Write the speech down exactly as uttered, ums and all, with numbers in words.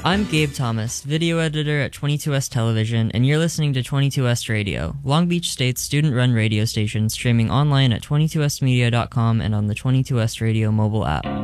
I'm Gabe Thomas, video editor at twenty-two S Television, and you're listening to twenty-two S Radio, Long Beach State's student-run radio station streaming online at twenty-two s media dot com and on the twenty-two S Radio mobile app.